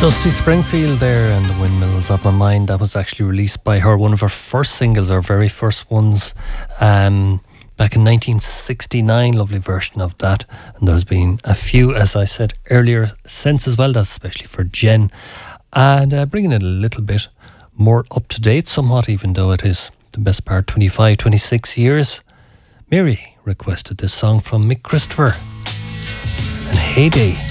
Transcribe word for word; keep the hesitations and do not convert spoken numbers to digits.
Dusty Springfield there and The Windmills of My Mind. That was actually released by her, one of her first singles, her very first ones, um, back in nineteen sixty-nine. Lovely version of that. And there's been a few, as I said earlier, since as well. That's especially for Jen. And uh, bringing it a little bit more up to date, somewhat, even though it is the best part twenty-five, twenty-six years. Mary requested this song from Mick Christopher and Heyday.